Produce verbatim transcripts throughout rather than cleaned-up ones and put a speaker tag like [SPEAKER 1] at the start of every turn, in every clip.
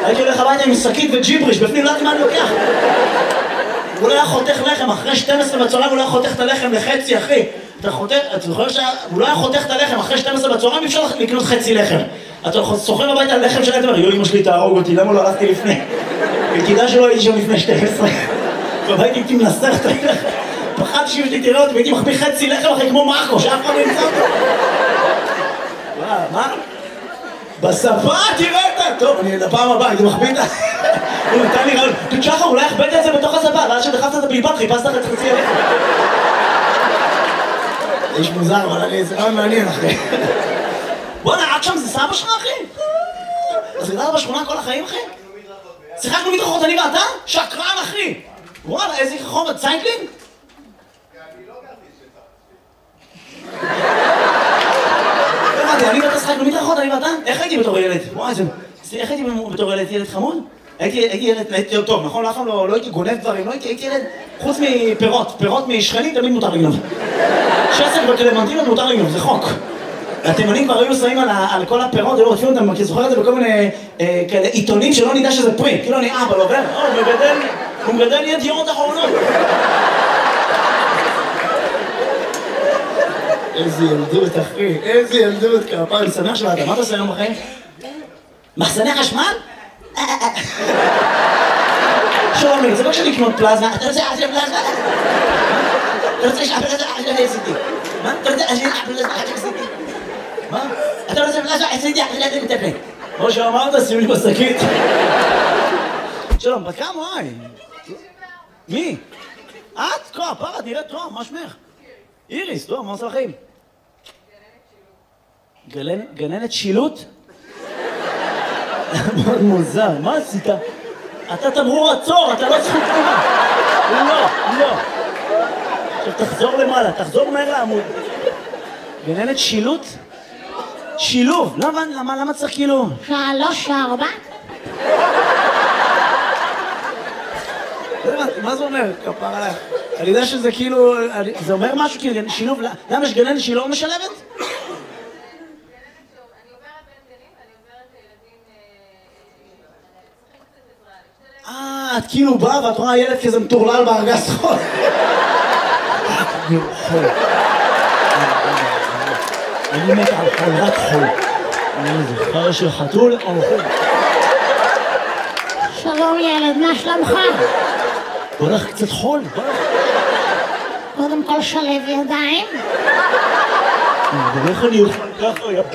[SPEAKER 1] הייתי הולך הביתה עם שקית וג'יבריש, בפנים לא יודעת מה אני לוקח. הוא לא היה חותך לחם, אחרי שתים עשרה בצהריים הוא לא היה חותך את הלחם לחצי, אחי. אתה חותך, אתה זוכר שהוא לא היה חותך את הלחם, אחרי שתים עשרה בצהריים אי אפשר לקנות חצי לחם. אתה סוחר הביתה על לחם שלהם, אתה אומר, יואי, אמא שלי תהרוג אותי, למה לא הלכתי לפני? וכדאי שלא הייתי שם לפני שתים עשרה. והייתי הייתי מנסח את הלחם. פחדתי שאמא שלי תראה אותי, והייתי מחביא חצי לחם אחרי כמו מרקו, שאף אחד לא ימצא אותו. מה? בשפה תראה את זה! טוב, אני לפעם הבאה, הייתי מחביא את זה. הוא נתן לי רעיון, תשחר, אולי הכבדת את זה בתוך השפה, ואז שדחפת את הבלבל, חיפשת את חצי הלחם. זה איש מוזר, אבל אני זה רעיון מעניין, אחי. בוא'נה, עד שם זה סבא שלך, אחי? אז גדלת בשכונה כל החיים, אחי? שיחקנו מדרכות, אני ואתה? שקרן, אחי! וואלה, איזה חומר, ציינקלינג?
[SPEAKER 2] אני לא גרתי שטח.
[SPEAKER 1] אני ואתה שחקנו מדרכות, אני ואתה? איך הייתי בתור ילד? וואי, זה... איך הייתי בתור ילד? ילד חמוד? הייתי ילד טוב, נכון? אף פעם לא הייתי גונב דברים, לא הייתי ילד... חוץ מפירות, פירות משכנים תמיד מותר לגנוב. שסק בקלמנטינות מותר לגנוב, זה חוק. התימנים כבר היו שמים על כל הפירות, היו רודפים אותם, כי זוכר את זה בכל מיני עיתונים שלא נדע שזה פרי. כאילו אני אבא, לא עובר? הוא מגדל ידיעות אחרונות. איזה ילדות, אחי, איזה ילדות, כפר, אני שמח שבאת, מה אתה עושה היום בחיים? מחסני חשמל? שלומי, זה לא כשאני לקנות פלזמה, אתה רוצה לעשות פלזמה? אתה רוצה לשאול פלזמה? אני עשיתי. מה? אתה רוצה לשאול פלזמה? אני עשיתי. מה? אתה רוצה פלזמה? עשיתי, אני מטפל. כמו שאמרת, שימי בשקית. שלום, בת כמה, וואי? מי? את? כה, פרה, נראית טוב, מה שמך? איריס, טוב, מה עושה לכם? גננת שילוט? מאוד מוזר, מה עשית? אתה תמרור עצור, אתה לא זכות תנועה. לא, לא. עכשיו תחזור למעלה, תחזור מהר לעמוד. גננת שילוט? שילוב, למה, למה צריך כאילו?
[SPEAKER 3] שלוש, ארבע.
[SPEAKER 1] מה זה אומר? כפר עליך. אני יודע שזה כאילו, זה אומר משהו כאילו, שילוב, למה יש גננת שהיא לא משלבת?
[SPEAKER 2] אני עוברת בין גנים ואני עוברת לילדים צריכים קצת עזרה.
[SPEAKER 1] אה, את כאילו באה ואת רואה ילד כזה מטורלל בארגז חול. חול. אני מת על חול, רק חול. אני זוכר של חתול או חול.
[SPEAKER 3] שלום ילד, מה שלומך?
[SPEAKER 1] בוא לך קצת חול, בוא לך.
[SPEAKER 3] קודם כל שלב ידיים.
[SPEAKER 1] ואיך אני אוכל ככה יפה.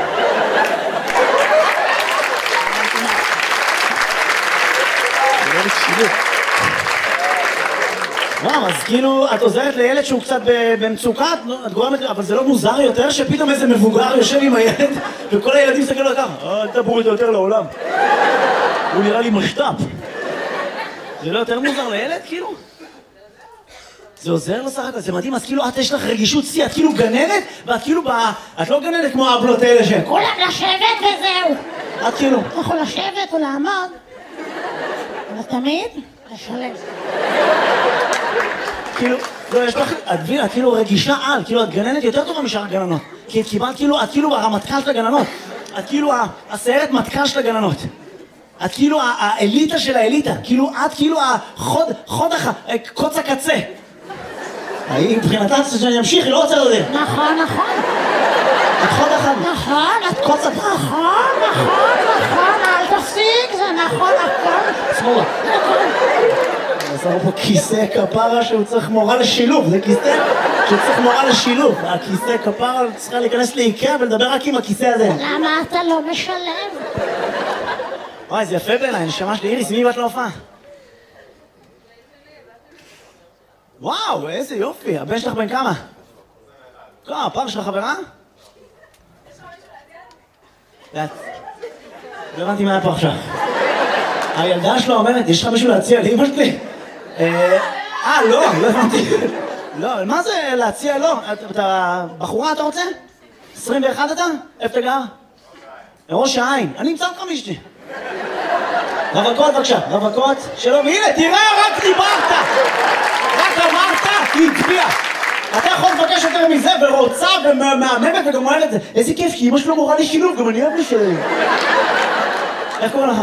[SPEAKER 1] וואו, אז כאילו, את עוזרת לילד שהוא קצת במצוקה, את גורמת, אבל זה לא מוזר יותר שפתאום איזה מבוגר יושב עם הילד וכל הילדים מסתכלים לו ככה, אל תבואו איתו יותר לעולם. הוא נראה לי משת"פ. זה לא יותר מוזר לילד, כאילו? זה עוזר לו סך הכל, זה מדהים, אז כאילו את יש לך רגישות שיא, את כאילו גננת, ואת כאילו ב... את לא גננת כמו האבלות האלה שהן.
[SPEAKER 3] כולם לשבת וזהו.
[SPEAKER 1] את כאילו...
[SPEAKER 3] אתה יכול לשבת או לעמוד, אבל תמיד לשלב.
[SPEAKER 1] כאילו, לא, יש לך... את מבינה, את כאילו רגישה על, כאילו את גננת יותר טובה משאר הגננות. כי את קיבלת כאילו, את כאילו הרמטכ"ל של הגננות. את כאילו הסיירת מטכ"ל של הגננות. את כאילו האליטה של האליטה. כאילו, את כאילו החוד... חוד הח... קוץ הקצה. היא מבחינתה שאני אמשיך, היא לא רוצה לדעת.
[SPEAKER 3] נכון, נכון.
[SPEAKER 1] את חוד אחד.
[SPEAKER 3] נכון, את קוץ הקצה. נכון, נכון, נכון, אל תפסיק, זה נכון, הכל.
[SPEAKER 1] שמאלה. עזר פה כיסא כפרה שהוא צריך מורה לשילוב, זה כיסא שצריך מורה לשילוב. הכיסא כפרה צריכה להיכנס לאיקאה ולדבר רק עם הכיסא הזה.
[SPEAKER 3] למה אתה לא משלם?
[SPEAKER 1] וואי, זה יפה בעיניי, נשמה שלי. איריס, מי באת להופעה? וואו, איזה יופי. הבן שלך בן כמה? כמה, הפעם שלך חברה? לא הבנתי מה היה פה עכשיו. הילדה שלו אומרת, יש לך מישהו להציע לאמא שלי? אה, לא, לא הבנתי. לא, מה זה להציע לו? אתה בחורה אתה רוצה? עשרים ואחת אתה? איפה אתה גר? בראש העין. אני אמצא אותך מאשתי. רווקות בבקשה, רווקות. שלום, הנה, תראה, רק דיברת! רק אמרת, היא הצביעה. אתה יכול לבקש יותר מזה, ורוצה, ומהממת, וגם אוהב את זה. איזה כיף, כי אמא שלו מורה לשילוב, גם אני אוהב לשילוב. איך קוראים לך?